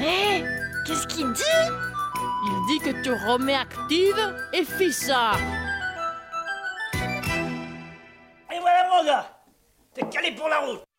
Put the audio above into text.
Hé, qu'est-ce qu'il dit? Il dit que tu remets active et fais ça. Et voilà mon gars, t'es calé pour la route.